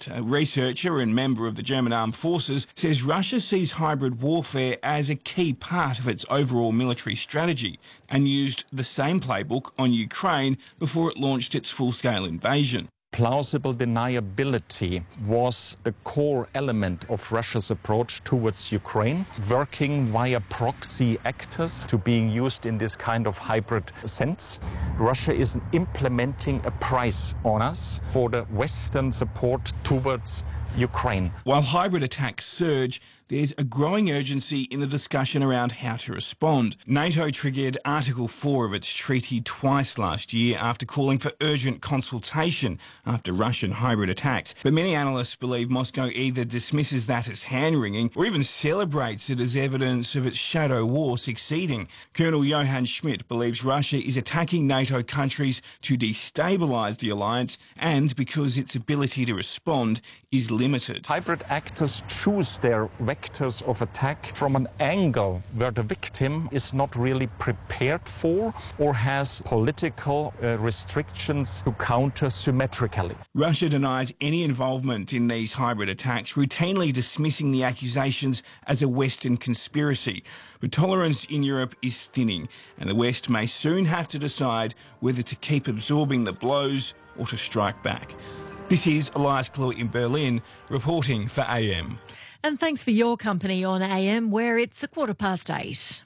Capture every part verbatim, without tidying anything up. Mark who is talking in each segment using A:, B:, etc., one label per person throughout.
A: A researcher and member of the German Armed Forces says Russia sees hybrid warfare as a key part of its overall military strategy and used the same playbook on Ukraine before it launched its full-scale invasion.
B: Plausible deniability was the core element of Russia's approach towards Ukraine, working via proxy actors to being used in this kind of hybrid sense. Russia is implementing a price on us for the Western support towards Ukraine.
A: While hybrid attacks surge, there's a growing urgency in the discussion around how to respond. NATO triggered Article four of its treaty twice last year after calling for urgent consultation after Russian hybrid attacks. But many analysts believe Moscow either dismisses that as hand-wringing or even celebrates it as evidence of its shadow war succeeding. Colonel Johann Schmidt believes Russia is attacking NATO countries to destabilise the alliance and because its ability to respond is limited.
B: Hybrid actors choose their vectors of attack from an angle where the victim is not really prepared for or has political uh, restrictions to counter symmetrically.
A: Russia denies any involvement in these hybrid attacks, routinely dismissing the accusations as a Western conspiracy. But tolerance in Europe is thinning, and the West may soon have to decide whether to keep absorbing the blows or to strike back. This is Elias Clue in Berlin, reporting for A M.
C: And thanks for your company on A M, where it's a quarter past eight.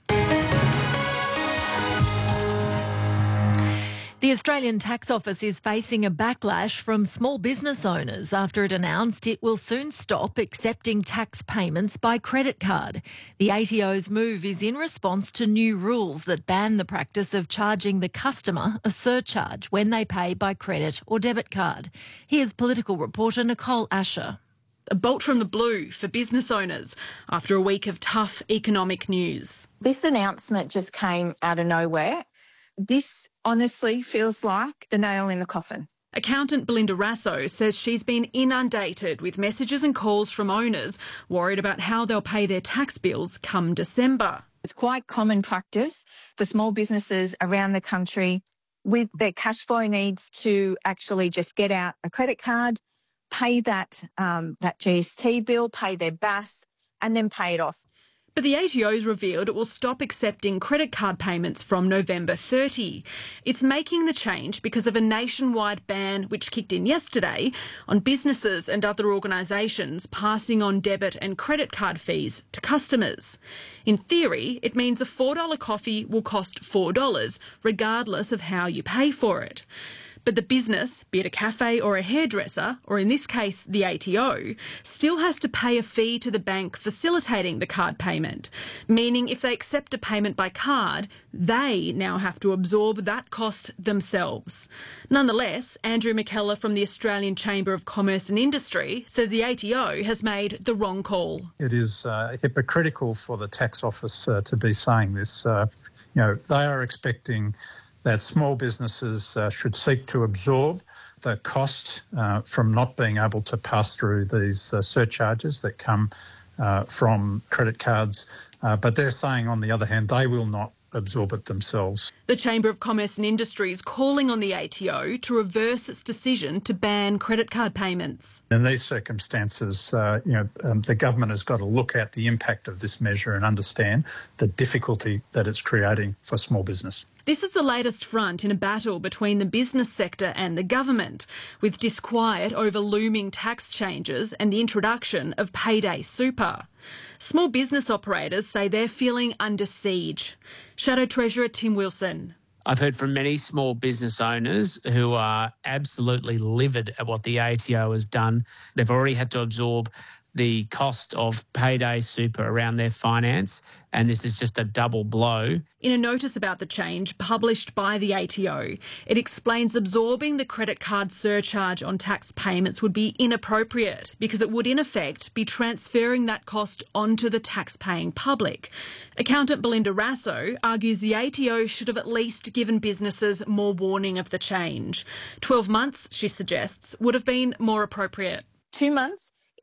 C: The Australian Tax Office is facing a backlash from small business owners after it announced it will soon stop accepting tax payments by credit card. The A T O's move is in response to new rules that ban the practice of charging the customer a surcharge when they pay by credit or debit card. Here's political reporter Nicole Asher.
D: A bolt from the blue for business owners after a week of tough economic news.
E: This announcement just came out of nowhere. This honestly feels like the nail in the coffin.
D: Accountant Belinda Rasso says she's been inundated with messages and calls from owners worried about how they'll pay their tax bills come December.
E: It's quite common practice for small businesses around the country with their cash flow needs to actually just get out a credit card, pay that um, that G S T bill, pay their B A S, and then pay it off.
D: But the A T O's revealed it will stop accepting credit card payments from November thirtieth. It's making the change because of a nationwide ban which kicked in yesterday on businesses and other organisations passing on debit and credit card fees to customers. In theory, it means a four dollar coffee will cost four dollars, regardless of how you pay for it. But the business, be it a cafe or a hairdresser, or in this case the A T O, still has to pay a fee to the bank facilitating the card payment, meaning if they accept a payment by card, they now have to absorb that cost themselves. Nonetheless, Andrew McKellar from the Australian Chamber of Commerce and Industry says the A T O has made the wrong call.
F: It is uh, hypocritical for the tax office uh, to be saying this. Uh, you know, they are expecting that small businesses uh, should seek to absorb the cost uh, from not being able to pass through these uh, surcharges that come uh, from credit cards. Uh, but they're saying, on the other hand, they will not absorb it themselves.
D: The Chamber of Commerce and Industry is calling on the A T O to reverse its decision to ban credit card payments.
F: In these circumstances, uh, you know, um, the government has got to look at the impact of this measure and understand the difficulty that it's creating for small business.
D: This is the latest front in a battle between the business sector and the government, with disquiet over looming tax changes and the introduction of payday super. Small business operators say they're feeling under siege. Shadow Treasurer Tim Wilson.
G: I've heard from many small business owners who are absolutely livid at what the A T O has done. They've already had to absorb the cost of payday super around their finance, and this is just a double blow.
D: In a notice about the change published by the A T O, it explains absorbing the credit card surcharge on tax payments would be inappropriate because it would in effect be transferring that cost onto the tax-paying public. Accountant Belinda Rasso argues the A T O should have at least given businesses more warning of the change. Twelve months, she suggests, would have been more appropriate.
E: Two months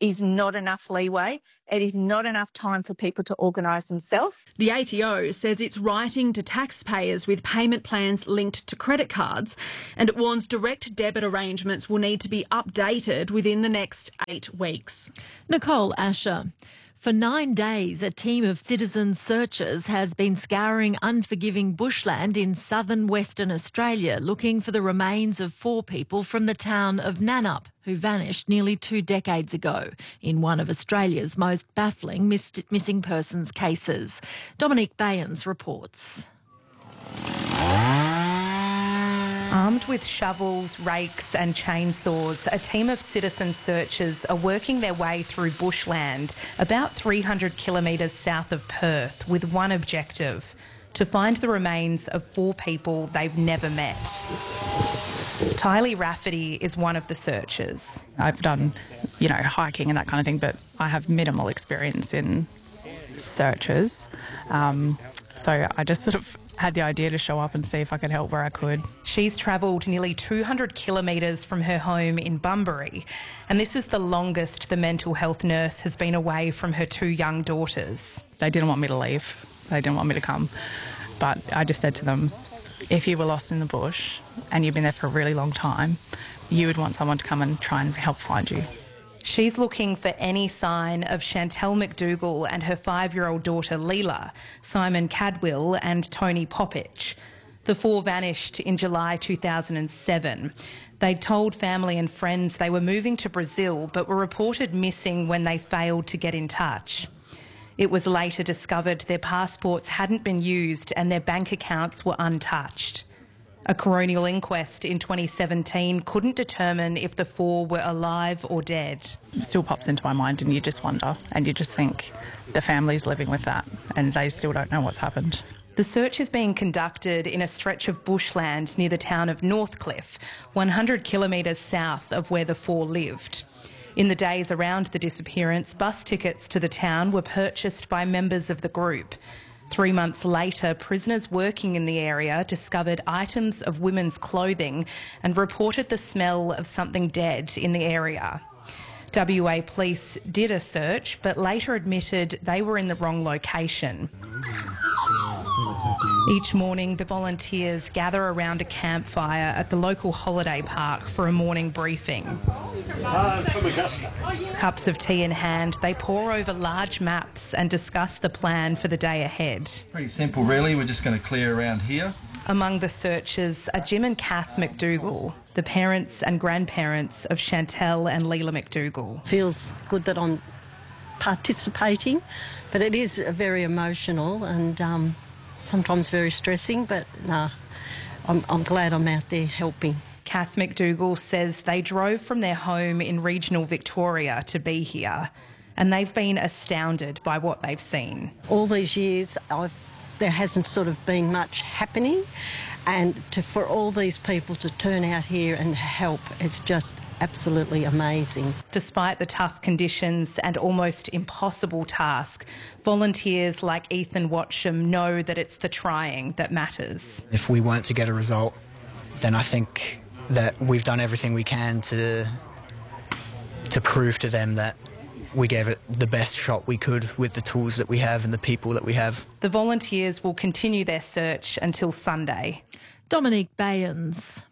E: is not enough leeway. It is not enough time for people to organise themselves.
D: The A T O says it's writing to taxpayers with payment plans linked to credit cards, and it warns direct debit arrangements will need to be updated within the next eight weeks.
C: Nicole Asher. For nine days, a team of citizen searchers has been scouring unforgiving bushland in southern Western Australia looking for the remains of four people from the town of Nannup who vanished nearly two decades ago in one of Australia's most baffling miss- missing persons cases. Dominique Bayens reports.
H: Armed with shovels, rakes and chainsaws, a team of citizen searchers are working their way through bushland about three hundred kilometres south of Perth with one objective: to find the remains of four people they've never met. Tylee Rafferty is one of the searchers.
I: I've done, you know, hiking and that kind of thing, but I have minimal experience in searches. Um, so I just sort of had the idea to show up and see if I could help where I could.
H: She's travelled nearly two hundred kilometres from her home in Bunbury, and this is the longest the mental health nurse has been away from her two young daughters.
I: They didn't want me to leave. They didn't want me to come. But I just said to them, if you were lost in the bush and you've been there for a really long time, you would want someone to come and try and help find you.
H: She's looking for any sign of Chantel McDougall and her five-year-old daughter Leela, Simon Cadwell and Tony Poppich. The four vanished in July two thousand seven. They'd told family and friends they were moving to Brazil but were reported missing when they failed to get in touch. It was later discovered their passports hadn't been used and their bank accounts were untouched. A coronial inquest in twenty seventeen couldn't determine if the four were alive or dead.
I: It still pops into my mind and you just wonder, and you just think the family's living with that and they still don't know what's happened.
H: The search is being conducted in a stretch of bushland near the town of Northcliffe, one hundred kilometres south of where the four lived. In the days around the disappearance, bus tickets to the town were purchased by members of the group. Three months later, prisoners working in the area discovered items of women's clothing and reported the smell of something dead in the area. W A Police did a search, but later admitted they were in the wrong location. Each morning, the volunteers gather around a campfire at the local holiday park for a morning briefing. Cups of tea in hand, they pore over large maps and discuss the plan for the day ahead.
J: Pretty simple, really. We're just going to clear around here.
H: Among the searchers are Jim and Kath McDougall, the parents and grandparents of Chantel and Leela McDougall.
K: Feels good that I'm participating, but it is very emotional and um, sometimes very stressing, but no, I'm, I'm glad I'm out there helping.
H: Kath McDougall says they drove from their home in regional Victoria to be here, and they've been astounded by what they've seen.
K: All these years, I've, there hasn't sort of been much happening, and to, for all these people to turn out here and help, it's just absolutely amazing.
H: Despite the tough conditions and almost impossible task, volunteers like Ethan Watcham know that it's the trying that matters.
L: If we weren't to get a result, then I think that we've done everything we can to to prove to them that we gave it the best shot we could with the tools that we have and the people that we have.
H: The volunteers will continue their search until Sunday.
C: Dominique Bayens.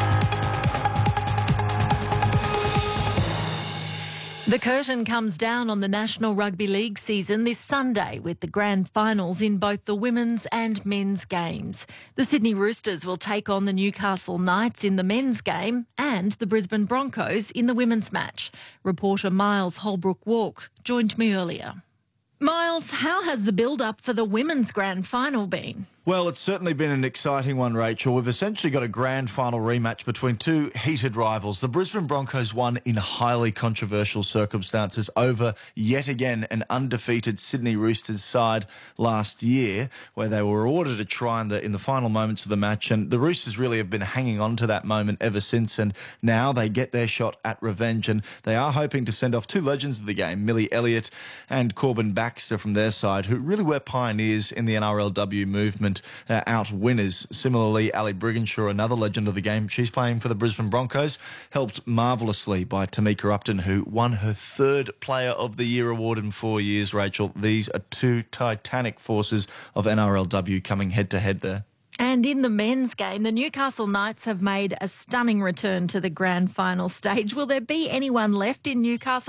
C: The curtain comes down on the National Rugby League season this Sunday with the grand finals in both the women's and men's games. The Sydney Roosters will take on the Newcastle Knights in the men's game and the Brisbane Broncos in the women's match. Reporter Miles Holbrook-Walk joined me earlier. Miles, how has the build-up for the women's grand final been?
M: Well, it's certainly been an exciting one, Rachel. We've essentially got a grand final rematch between two heated rivals. The Brisbane Broncos won in highly controversial circumstances over, yet again, an undefeated Sydney Roosters side last year, where they were ordered a try in the, in the final moments of the match. And the Roosters really have been hanging on to that moment ever since. And now they get their shot at revenge. And they are hoping to send off two legends of the game, Millie Elliott and Corbin Baxter from their side, who really were pioneers in the N R L W movement could uh, out winners. Similarly, Ali Brigginshaw, another legend of the game, she's playing for the Brisbane Broncos, helped marvellously by Tamika Upton, who won her third Player of the Year award in four years, Rachel. These are two titanic forces of N R L W coming head-to-head there.
C: And in the men's game, the Newcastle Knights have made a stunning return to the grand final stage. Will there be anyone left in Newcastle